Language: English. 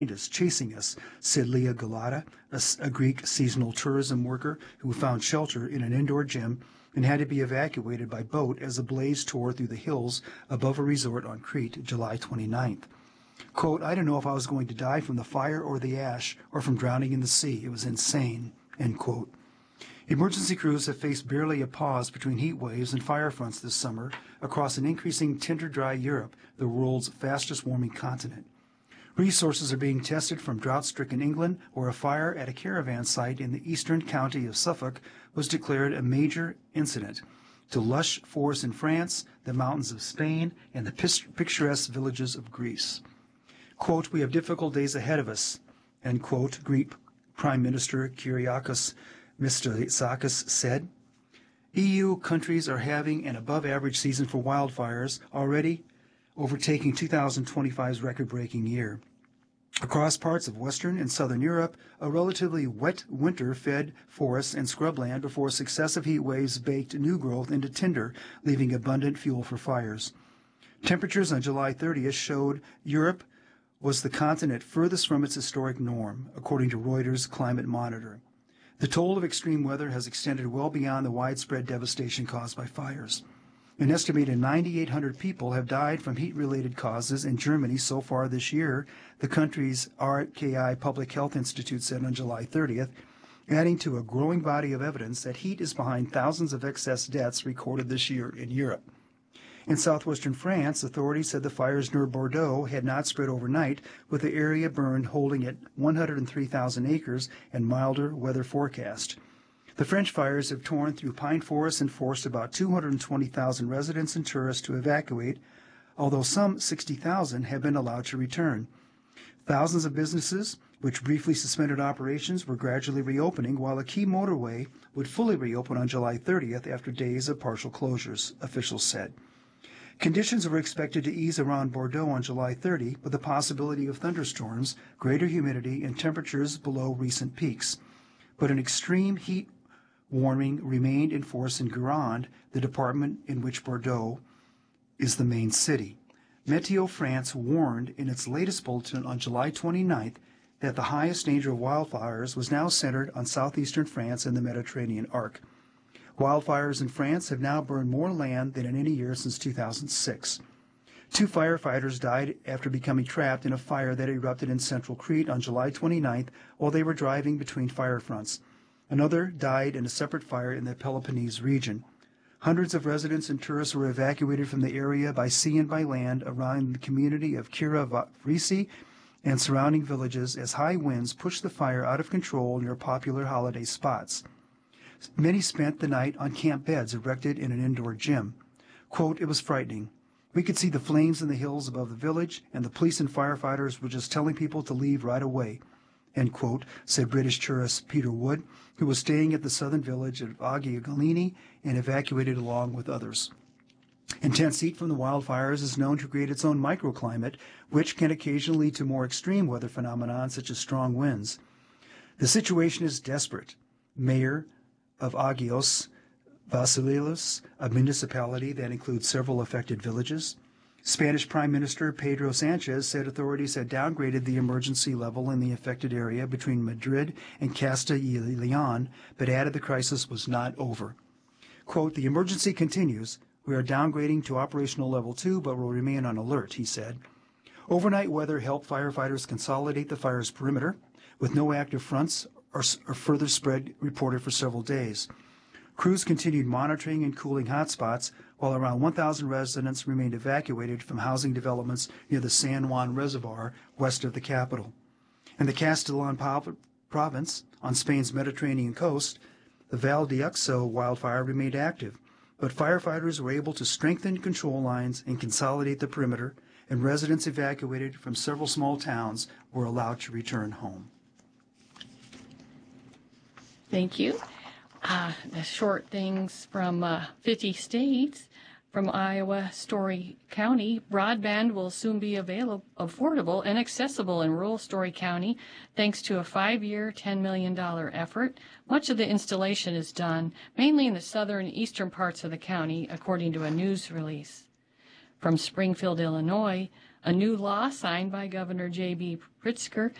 us, chasing us, said Leah Galata, a Greek seasonal tourism worker who found shelter in an indoor gym and had to be evacuated by boat as a blaze tore through the hills above a resort on Crete July 29th. Quote, I don't know if I was going to die from the fire or the ash or from drowning in the sea. It was insane, end quote. Emergency crews have faced barely a pause between heat waves and fire fronts this summer across an increasing tinder-dry Europe, the world's fastest-warming continent. Resources are being tested from drought-stricken England, where a fire at a caravan site in the eastern county of Suffolk was declared a major incident, to lush forests in France, the mountains of Spain, and the picturesque villages of Greece. Quote, we have difficult days ahead of us, end quote, Greek Prime Minister Kyriakos Mitsotakis said. EU countries are having an above-average season for wildfires, already overtaking 2025's record-breaking year. Across parts of Western and Southern Europe, a relatively wet winter fed forests and scrubland before successive heat waves baked new growth into tinder, leaving abundant fuel for fires. Temperatures on July 30th showed Europe was the continent furthest from its historic norm, according to Reuters Climate Monitor. The toll of extreme weather has extended well beyond the widespread devastation caused by fires. An estimated 9,800 people have died from heat-related causes in Germany so far this year, the country's RKI Public Health Institute said on July 30th, adding to a growing body of evidence that heat is behind thousands of excess deaths recorded this year in Europe. In southwestern France, authorities said the fires near Bordeaux had not spread overnight, with the area burned holding at 103,000 acres and milder weather forecast. The French fires have torn through pine forests and forced about 220,000 residents and tourists to evacuate, although some 60,000 have been allowed to return. Thousands of businesses, which briefly suspended operations, were gradually reopening, while a key motorway would fully reopen on July 30th after days of partial closures, officials said. Conditions were expected to ease around Bordeaux on July 30, with the possibility of thunderstorms, greater humidity, and temperatures below recent peaks. But an extreme heat warning remained in force in Gironde, the department in which Bordeaux is the main city. Meteo France warned in its latest bulletin on July 29th that the highest danger of wildfires was now centered on southeastern France and the Mediterranean arc. Wildfires in France have now burned more land than in any year since 2006. 2 firefighters died after becoming trapped in a fire that erupted in central Crete on July 29th while they were driving between fire fronts. Another died in a separate fire in the Peloponnese region. Hundreds of residents and tourists were evacuated from the area by sea and by land around the community of Kira Vrisi and surrounding villages as high winds pushed the fire out of control near popular holiday spots. Many spent the night on camp beds erected in an indoor gym. Quote, it was frightening. We could see the flames in the hills above the village, and the police and firefighters were just telling people to leave right away, end quote, said British tourist Peter Wood, who was staying at the southern village of Agia Galini and evacuated along with others. Intense heat from the wildfires is known to create its own microclimate, which can occasionally lead to more extreme weather phenomena such as strong winds. The situation is desperate. Mayor of Agios Vasileiros, a municipality that includes several affected villages. Spanish Prime Minister Pedro Sanchez said authorities had downgraded the emergency level in the affected area between Madrid and Castilla y Leon, but added the crisis was not over. Quote, the emergency continues. We are downgrading to operational level 2, but will remain on alert, he said. Overnight weather helped firefighters consolidate the fire's perimeter, with no active fronts or further spread reported for several days. Crews continued monitoring and cooling hotspots, while around 1,000 residents remained evacuated from housing developments near the San Juan Reservoir west of the capital. In the Castellon province, on Spain's Mediterranean coast, the Val d'Uxo wildfire remained active, but firefighters were able to strengthen control lines and consolidate the perimeter, and residents evacuated from several small towns were allowed to return home. Thank you. The short things from 50 states. From Iowa, Story County, broadband will soon be affordable and accessible in rural Story County thanks to a 5-year, $10 million effort. Much of the installation is done, mainly in the southern and eastern parts of the county, according to a news release. From Springfield, Illinois, A new law signed by Governor J.B. Pritzker